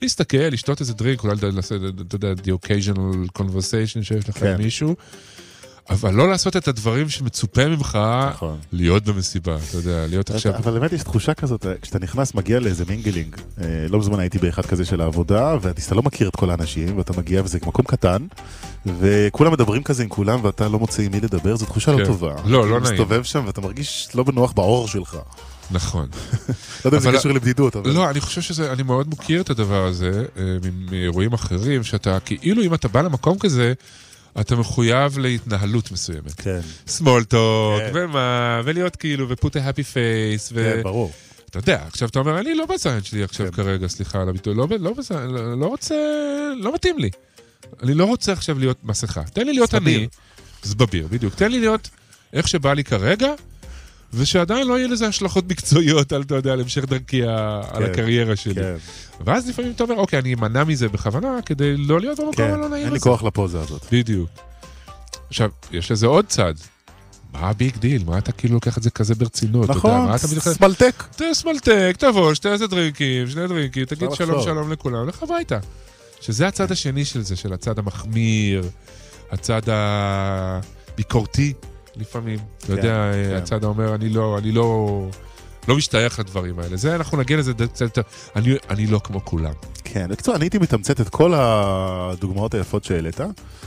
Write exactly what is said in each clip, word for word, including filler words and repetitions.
להסתכל, לשתות איזה דריק, אולי לעשות, אתה יודע, the occasional conversation שיש לך עם מישהו, אבל לא לעשות את הדברים שמצופה ממך להיות במסיבה, אתה יודע, להיות עכשיו... אבל באמת יש תחושה כזאת, כשאתה נכנס, מגיע לאיזה מינגלינג, לא בזמן הייתי באחד כזה של העבודה, ואתה לא מכיר את כל האנשים, ואתה מגיע וזה מקום קטן, וכולם מדברים כזה עם כולם, ואתה לא מוצא עם מי לדבר, זו תחושה לא טובה. לא, לא נעים. אתה מסתובב שם, ואתה מרגיש לא בנוח בעור שלך. נכון. לא יודע אם זה קשור לבדידות, אבל... לא, אני חושב שזה, אני מאוד מוכיר את הדבר הזה, מאירועים אחרים, שאתה, כאילו אם אתה בא למקום כזה, אתה מחויב להתנהלות מסוימת. כן. small talk, ומה, ולהיות כאילו, ופוט a happy face, ו... כן, ברור. אתה יודע, עכשיו אתה אומר, אני לא בזיין שלי עכשיו כרגע, סליחה על הביטוי, לא, לא בזיין, לא רוצה, לא מתאים לי. אני לא רוצה עכשיו להיות מסכה. תן לי להיות אני, זבביר, בדיוק. תן לי להיות איך שבא לי כרגע, ושעדיין לא יהיה לזה השלכות מקצועיות על, אתה יודע, על המשך דרכי על הקריירה שלי. ואז לפעמים אתה אומר, אוקיי, אני אמנע מזה בכוונה, כדי לא להיות במקום הלא נעים הזה. אין לי כוח לפוזה הזאת. בדיוק. עכשיו, יש לזה עוד צד. מה הביג דיל? מה אתה כאילו לוקח את זה כזה ברצינות? נכון, סמלטק. סמלטק, תבוא, שתי איזה דרינקים, שני דרינקים, תגיד שלום שלום לכולם, לך הביתה. שזה הצד השני של זה, של הצד המחמיר, הצד הביקורתי, לפעמים. אתה יודע, הצד האומר, אני לא, אני לא, לא משתייך לדברים האלה. זה, אנחנו נגיע לזה קצת יותר, אני, אני לא כמו כולם. כן, בקצור, אני הייתי מתמצת את כל הדוגמאות היפות שהעלית,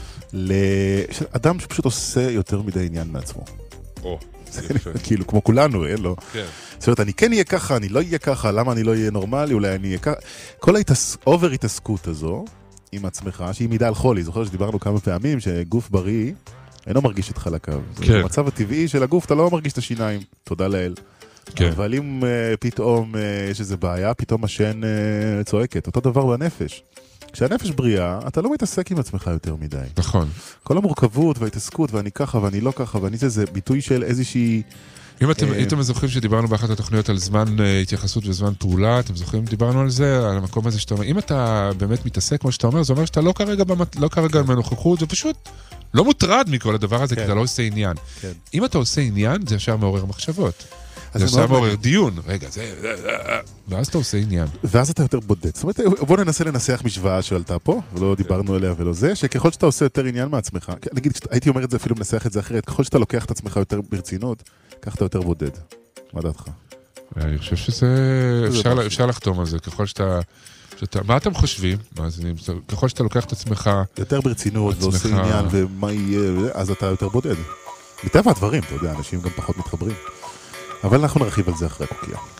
לאדם שפשוט עושה יותר מדי עניין מעצמו. או, כאילו, כמו כולנו, אין לו. כן. זאת אומרת, אני כן אהיה ככה, אני לא אהיה ככה, למה אני לא אהיה נורמלי, אולי אני אהיה ככה. כל האובר התעסקות הזו, עם עצמך, שהיא מידה על חולי. זוכר שדיברנו כמה פעמים שגוף בריא, אינו מרגיש את חלקיו. כן. במצב הטבעי של הגוף, אתה לא מרגיש את השיניים. תודה לאל. כן. אבל אם uh, פתאום uh, יש איזו בעיה, פתאום השן uh, צועקת. אותו דבר בנפש. כשהנפש בריאה, אתה לא מתעסק עם עצמך יותר מדי. נכון. כל המורכבות וההתעסקות, ואני ככה ואני לא ככה, ואני זה, זה ביטוי של איזושהי... אם אתם, אה... אתם זוכרים שדיברנו באחת התוכניות על זמן uh, התייחסות וזמן פעולה, אתם זוכרים, דיברנו על זה, על המקום הזה שאתה אומר, אם אתה באמת מתעסק, כמו שאתה אומר, זה אומר שאתה לא כרגע, במת... לא כרגע בנוכחות, ופשוט לא מוטרד מכל הדבר הזה, כן. כי אתה לא עושה עניין. כן. אם אתה עושה עניין, זה ישר מעורר מחשבות. זה ישר מעורר דיון. רגע, זה... ואז אתה עושה עניין. ואז אתה יותר בודד. זאת אומרת, בוא ננסה לנסח משוואה שעלתה פה, ולא דיברנו עליה ולא זה, שככל שאתה עושה יותר עניין מעצמך, נגיד, הייתי אומר את זה אפילו מנסח את זה אחרת, ככל שאתה לוקח את עצמך יותר ברצינות, כך אתה יותר בודד. מה דעתך? אני חושב שזה... אפשר לחתום על זה, ככל שאתה... מה אתם חושבים? ככל שאתה לוקח את עצמך... יותר ברצינות, ועושה עניין, ומה יהיה, אז אתה יותר בודד. מטבע הדברים, אתה יודע, אנשים גם פחות מתחברים. אבל אנחנו נרחיב על זה אחרי קוקיה.